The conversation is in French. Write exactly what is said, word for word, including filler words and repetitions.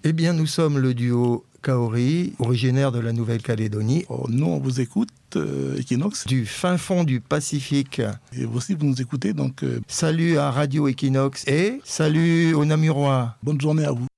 Eh bien, nous sommes le duo Kaori, originaire de la Nouvelle-Calédonie. Oh, nous, on vous écoute, euh, Equinox. Du fin fond du Pacifique. Et vous aussi, vous nous écoutez, donc... Euh... Salut à Radio Equinox et salut aux Namurois. Bonne journée à vous.